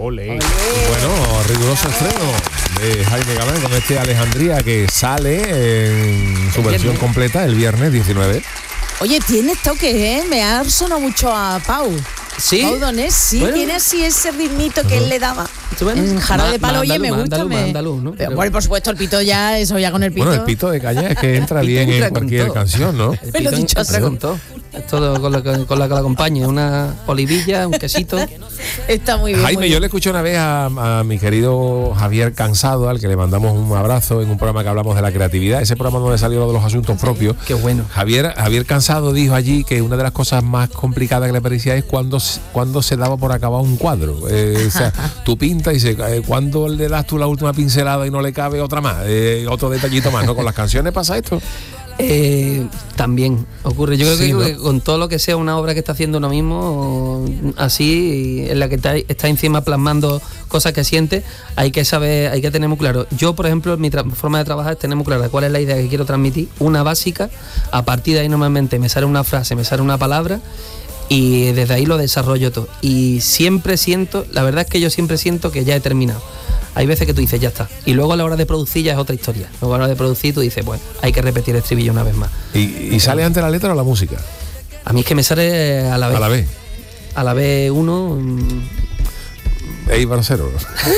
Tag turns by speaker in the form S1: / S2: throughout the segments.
S1: Ole. Bueno, riguroso estreno de Jaime Galán con este Alejandría que sale en su versión completa el viernes 19.
S2: Oye, tienes toque, ¿eh? Me ha sonado mucho a Pau.
S3: ¿Sí?
S2: Pau Donés, sí, bueno, tiene así ese ritmito que él le daba en Jarabe de Palo. Oye, me gusta.
S3: Andaluz, ¿no?
S2: Bueno, por supuesto, el pito ya, eso ya con el pito.
S1: Bueno, el pito de caña es que entra bien en cualquier canción, ¿no?
S3: El pito entra con todo. Es todo con la que la acompañe. Una olivilla, un quesito.
S2: Está muy bien.
S1: Jaime,
S2: muy bien.
S1: yo le escuché una vez a mi querido Javier Cansado, al que le mandamos un abrazo en un programa que hablamos de la creatividad, ese programa donde salió lo de los asuntos propios.
S3: Qué bueno.
S1: Javier Cansado dijo allí que una de las cosas más complicadas que le parecía es cuando se daba por acabar un cuadro. O sea, tú pintas y cuando le das tú la última pincelada y no le cabe otra más, otro detallito más, ¿no? Con las canciones pasa esto.
S3: También ocurre. Yo creo
S1: Sí,
S3: que
S1: ¿no?
S3: con todo lo que sea una obra que está haciendo uno mismo, así, en la que está encima plasmando cosas que siente, hay que saber, hay que tener muy claro. Yo, por ejemplo, mi forma de trabajar es tener muy clara cuál es la idea que quiero transmitir, una básica. A partir de ahí normalmente me sale una frase, me sale una palabra, y desde ahí lo desarrollo todo. Y siempre siento, la verdad es que yo siempre siento que ya he terminado. Hay veces que tú dices, ya está. Y luego a la hora de producir ya es otra historia. Luego a la hora de producir tú dices, pues hay que repetir el estribillo una vez más.
S1: ¿Y sale antes la letra o la música?
S3: A mí es que me sale a la vez.
S1: A la vez.
S3: A la vez uno.
S1: Barcero.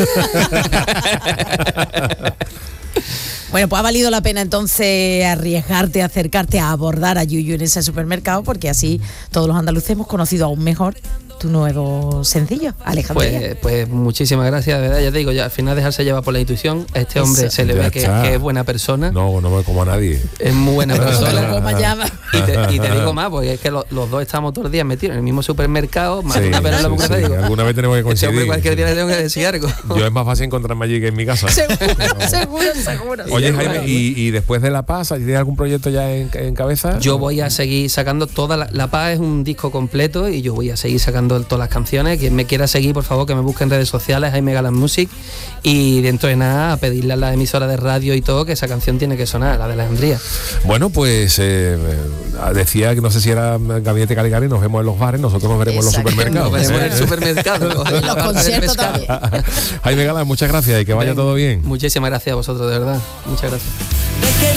S2: Bueno, pues ha valido la pena entonces arriesgarte, acercarte a abordar a Yuyu en ese supermercado, porque así todos los andaluces hemos conocido aún mejor tu nuevo sencillo, Alejandría.
S3: Pues muchísimas gracias, de verdad. Ya te digo, ya al final dejarse llevar por la intuición. A este hombre
S2: Eso.
S3: se le
S1: Ya
S3: ve que es buena persona.
S1: No me como a nadie.
S3: Es muy buena persona. Y te digo más, porque es que los dos estamos todos los días metidos en el mismo supermercado, más
S1: Sí,
S3: una vez en la mujer, digo,
S1: alguna vez tenemos que
S3: este hombre
S1: coincidir.
S3: cualquier día le tengo que decir algo.
S1: Yo es más fácil encontrarme allí que en mi casa.
S2: Seguro.
S1: Oye, Jaime, y después de La Paz, ¿tienes algún proyecto ya en cabeza?
S3: Yo voy a seguir sacando toda La Paz es un disco completo y yo voy a seguir sacando todas las canciones. Quien me quiera seguir, por favor, que me busque en redes sociales, Jaime Galán Music, y dentro de nada a pedirle a la emisora de radio y todo que esa canción tiene que sonar, la de Alejandría.
S1: Bueno, pues decía que no sé si era Gabinete Caligari, nos vemos en los bares, nosotros nos veremos en los supermercados.
S3: Nos veremos en el supermercado.
S2: En los conciertos también.
S1: Jaime Galán, muchas gracias y que vaya todo bien.
S3: Muchísimas gracias a vosotros, de verdad. Muchas gracias.